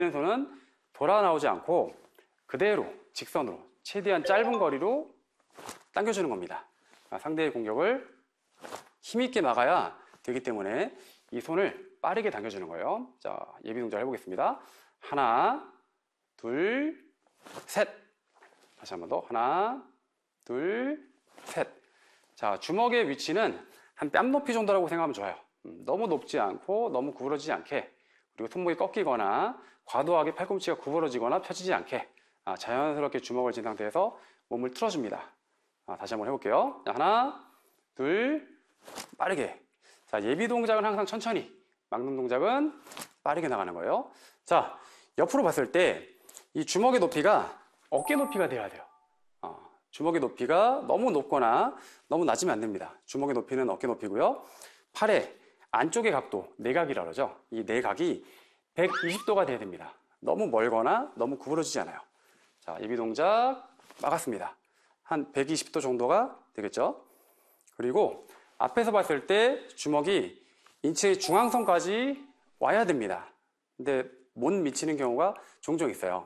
손은 돌아 나오지 않고 그대로 직선으로 최대한 짧은 거리로 당겨주는 겁니다. 상대의 공격을 힘있게 막아야 되기 때문에 이 손을 빠르게 당겨주는 거예요. 자, 예비 동작을 해보겠습니다. 하나, 둘, 셋. 다시 한 번 더. 하나, 둘, 셋. 자, 주먹의 위치는 한 뺨 높이 정도라고 생각하면 좋아요. 너무 높지 않고 너무 구부러지지 않게, 그리고 손목이 꺾이거나 과도하게 팔꿈치가 구부러지거나 펴지지 않게 자연스럽게 주먹을 쥔 상태에서 몸을 틀어줍니다. 다시 한번 해볼게요. 자, 하나, 둘, 빠르게. 자, 예비 동작은 항상 천천히, 막는 동작은 빠르게 나가는 거예요. 자, 옆으로 봤을 때 이 주먹의 높이가 어깨 높이가 돼야 돼요. 주먹의 높이가 너무 높거나 너무 낮으면 안 됩니다. 주먹의 높이는 어깨 높이고요. 팔의 안쪽의 각도, 내각이라고 그러죠. 이 내각이 120도가 돼야 됩니다. 너무 멀거나 너무 구부러지지 않아요. 자, 예비 동작 막았습니다. 한 120도 정도가 되겠죠. 그리고 앞에서 봤을 때 주먹이 인체의 중앙선까지 와야 됩니다. 근데 못 미치는 경우가 종종 있어요.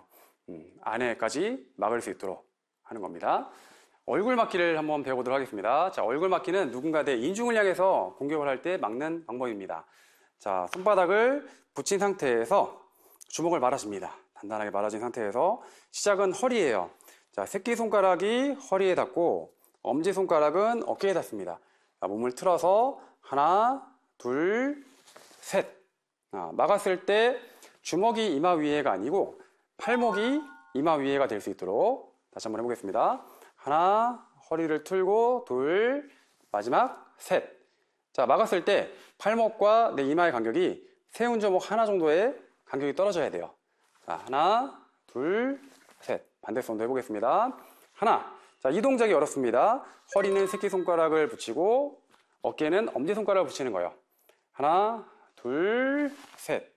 안에까지 막을 수 있도록 하는 겁니다. 얼굴 막기를 한번 배워보도록 하겠습니다. 자, 얼굴 막기는 누군가 내 인중을 향해서 공격을 할 때 막는 방법입니다. 자, 손바닥을 붙인 상태에서 주먹을 말아줍니다. 단단하게 말아진 상태에서 시작은 허리예요. 자, 새끼손가락이 허리에 닿고 엄지손가락은 어깨에 닿습니다. 자, 몸을 틀어서 하나, 둘, 셋. 막았을 때 주먹이 이마 위에가 아니고 팔목이 이마 위에가 될 수 있도록 다시 한번 해보겠습니다. 하나, 허리를 틀고 둘, 마지막 셋. 자, 막았을 때 팔목과 내 이마의 간격이 세운저목 하나 정도의 간격이 떨어져야 돼요. 자, 하나, 둘, 셋. 반대손도 해보겠습니다. 하나. 자, 이 동작이 어렵습니다. 허리는 새끼손가락을 붙이고 어깨는 엄지손가락을 붙이는 거예요. 하나, 둘, 셋.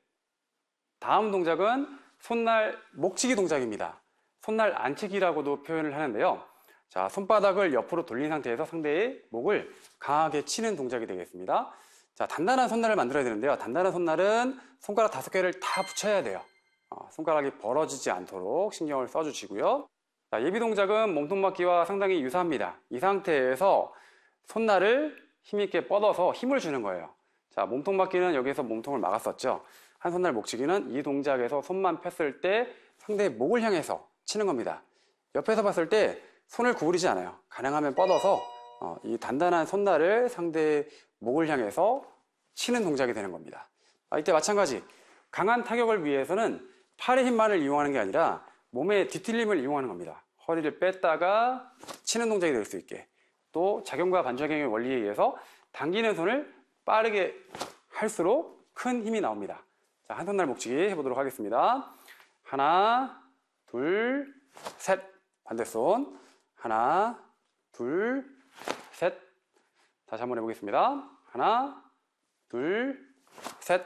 다음 동작은 손날 목치기 동작입니다. 손날 안치기라고도 표현을 하는데요. 자, 손바닥을 옆으로 돌린 상태에서 상대의 목을 강하게 치는 동작이 되겠습니다. 자, 단단한 손날을 만들어야 되는데요. 단단한 손날은 손가락 5개를 다 붙여야 돼요. 손가락이 벌어지지 않도록 신경을 써주시고요. 자, 예비 동작은 몸통 막기와 상당히 유사합니다. 이 상태에서 손날을 힘있게 뻗어서 힘을 주는 거예요. 자, 몸통 막기는 여기서 몸통을 막았었죠. 한 손날 목치기는 이 동작에서 손만 폈을 때 상대의 목을 향해서 치는 겁니다. 옆에서 봤을 때 손을 구부리지 않아요. 가능하면 뻗어서 이 단단한 손날을 상대의 목을 향해서 치는 동작이 되는 겁니다. 이때 마찬가지 강한 타격을 위해서는 팔의 힘만을 이용하는 게 아니라 몸의 뒤틀림을 이용하는 겁니다. 허리를 뺐다가 치는 동작이 될 수 있게, 또 작용과 반작용의 원리에 의해서 당기는 손을 빠르게 할수록 큰 힘이 나옵니다. 자, 한 손날 목치기 해보도록 하겠습니다. 하나, 둘, 셋. 반대손. 하나, 둘, 셋. 다시 한번 해보겠습니다. 하나, 둘, 셋.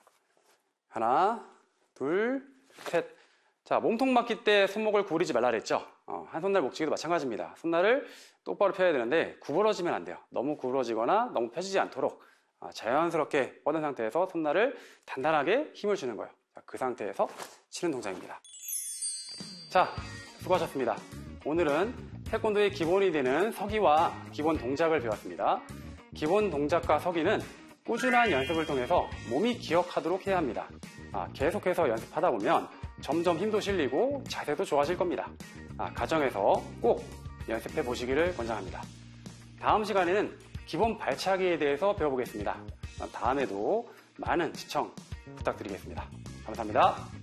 하나, 둘, 셋. 자, 몸통 막기 때 손목을 구부리지 말라 그랬죠? 한 손날 목치기도 마찬가지입니다. 손날을 똑바로 펴야 되는데 구부러지면 안 돼요. 너무 구부러지거나 너무 펴지지 않도록 자연스럽게 뻗은 상태에서 손날을 단단하게 힘을 주는 거예요. 자, 그 상태에서 치는 동작입니다. 자, 수고하셨습니다. 오늘은 태권도의 기본이 되는 서기와 기본 동작을 배웠습니다. 기본 동작과 서기는 꾸준한 연습을 통해서 몸이 기억하도록 해야 합니다. 계속해서 연습하다 보면 점점 힘도 실리고 자세도 좋아질 겁니다. 가정에서 꼭 연습해 보시기를 권장합니다. 다음 시간에는 기본 발차기에 대해서 배워보겠습니다. 다음에도 많은 시청 부탁드리겠습니다. 감사합니다.